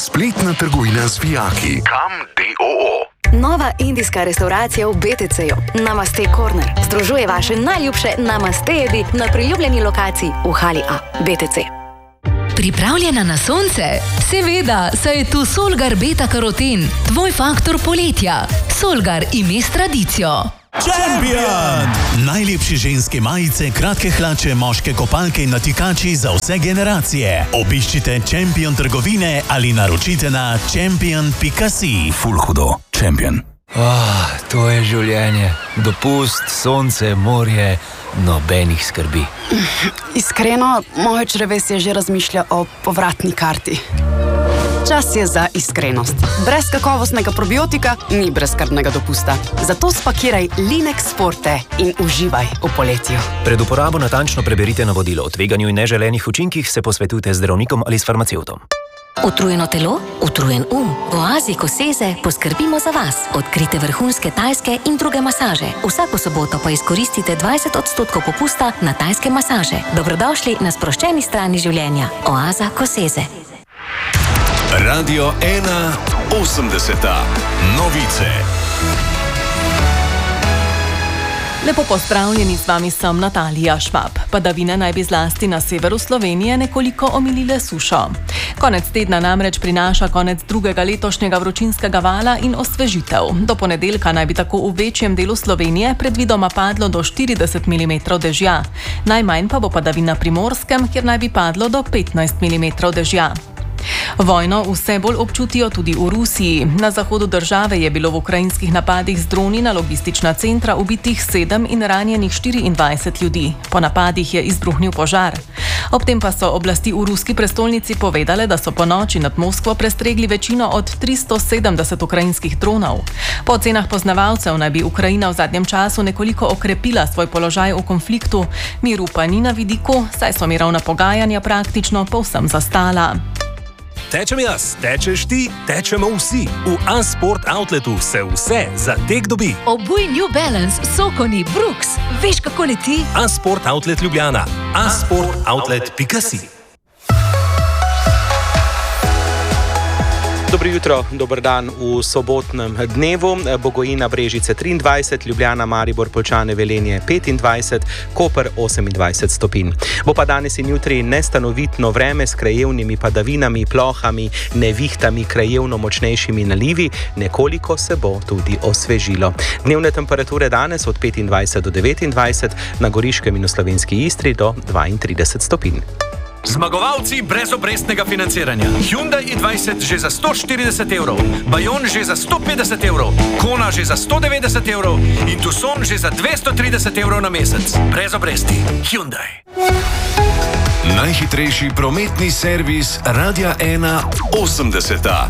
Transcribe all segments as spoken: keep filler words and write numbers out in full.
Spletna trgovina z vijaki. Kam D O O. Nova indijska restauracija v B T C-ju. Namaste Corner. Združuje vaše najljubše namaste jedi na priljubljeni lokaciji v hali A. B T C. Pripravljena na sonce? Seveda, saj je tu Solgar beta-karoten, tvoj faktor poletja. Solgar ime s tradicijo. Champion! Najlepše ženske majice, kratke hlače, moške kopalke in natikači za vse generacije. Obiščite Champion trgovine ali naročite na champion pika si. Ful hudo. Champion. Oh, to je življenje. Dopust, sonce, morje, nobenih skrbi. Iskreno, moje črevesje že razmišlja o povratni karti. Čas je za iskrenost. Brez kakovostnega probiotika ni brezskrbnega dopusta. Zato spakiraj Linex Forte in uživaj v poletju. Pred uporabo natančno preberite navodilo. O tveganju in neželenih učinkih se posvetujte z zdravnikom ali s farmacevtom. Utrujeno telo, utrujen um. V oazi Koseze poskrbimo za vas. Odkrite vrhunske tajske in druge masaže. Vsako soboto pa izkoristite dvajset odstotkov popusta na tajske masaže. Dobrodošli na sproščeni strani življenja. Oaza Koseze. Radio ena osemdeseta. Novice. Lepo pozdravljeni, z vami sem Natalija Švab. Padavine naj bi zlasti na severu Slovenije nekoliko omilile sušo. Konec tedna namreč prinaša konec drugega letošnjega vročinskega vala in osvežitev. Do ponedeljka naj bi tako v večjem delu Slovenije predvidoma padlo do štirideset milimetrov dežja. Najmanj pa bo padavin na Primorskem, kjer naj bi padlo do petnajst milimetrov dežja. Vojno vse bolj občutijo tudi v Rusiji. Na zahodu države je bilo v ukrajinskih napadih z droni na logistična centra ubitih sedem in ranjenih štiriindvajset ljudi. Po napadih je izbruhnil požar. Ob tem pa so oblasti v ruski prestolnici povedale, da so po noči nad Moskvo prestregli večino od tristo sedemdeset ukrajinskih dronov. Po ocenah poznavalcev naj bi Ukrajina v zadnjem času nekoliko okrepila svoj položaj v konfliktu, miru pa ni na vidiku, saj so mirovna pogajanja praktično povsem zastala. Tečem jaz, tečeš ti, tečemo vsi. V A-Sport Outletu se vse za tek dobi. Obuj New Balance, Sokoni, Brooks. Veš, kako leti? A-Sport Outlet Ljubljana. a sport outlet pika si. Dobro jutro, dober dan v sobotnem dnevu. Bogojina, Brežice triindvajset, Ljubljana, Maribor, Poljčane, Velenje petindvajset, Koper osemindvajset stopinj. Bo pa danes in jutri nestanovitno vreme s krajevnimi padavinami, plohami, nevihtami, krajevno močnejšimi nalivi, nekoliko se bo tudi osvežilo. Dnevne temperature danes od petindvajset do devetindvajset, na Goriškem in v Slovenski Istri do dvaintrideset stopinj. Zmagovalci brezobrestnega financiranja. Hyundai i dvajset že za sto štirideset evrov, Bayon že za sto petdeset evrov, Kona že za sto devetdeset evrov in Tucson že za dvesto trideset evrov na mesec. Brez obresti. Hyundai. Najhitrejši prometni servis Radia ena osemdeseta.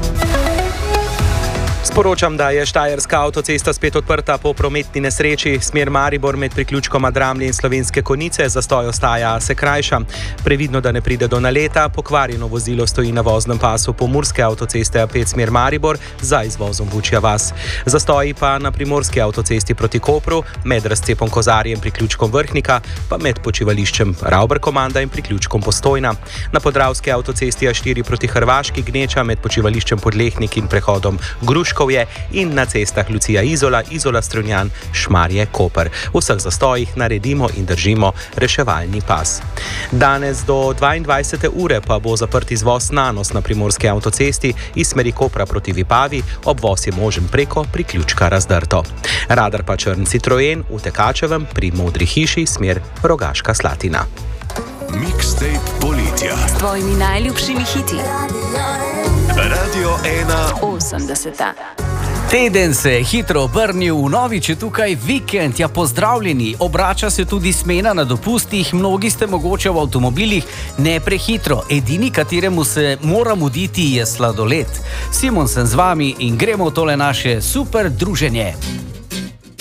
Sporočam, da je Štajerska avtocesta spet odprta po prometni nesreči. Smer Maribor med priključkoma Dramlje in Slovenske Konjice, zastoj ostaja, se krajša. Previdno, da ne pride do naleta, pokvarjeno vozilo stoji na voznem pasu Pomurske avtoceste A pet smer Maribor za izvozom Vučja vas. Zastoji pa na Primorski avtocesti proti Kopru, med razcepom Kozarje in priključkom Vrhnika, pa med počivališčem Ravber Komanda in priključkom Postojna. Na Podravski avtocesti A štiri proti Hrvaški, gneča med počivališčem Podlehnik in prehodom Gruško in na cestah Lucija Izola, Izola Strunjan, Šmarje, Koper. V vseh zastojih naredimo in držimo reševalni pas. Danes do dvaindvajsete ure pa bo zaprt izvoz Nanos na Primorski avtocesti iz smeri Kopra proti Vipavi, obvoz je možen preko priključka Razdrto. Radar pa črn Citroen v Tekačevem pri Modri hiši smer Rogaška Slatina. Mixtape poletja. S tvojimi najljubšimi hiti. Radio ena osemdeseta. Teden se je hitro obrnil, vnovič je tukaj vikend, ja pozdravljeni, obrača se tudi smena na dopustih, mnogi ste mogoče v avtomobilih, ne prehitro, edini, kateremu se mora muditi, je sladoled. Simon sem z vami in gremo v tole naše super druženje.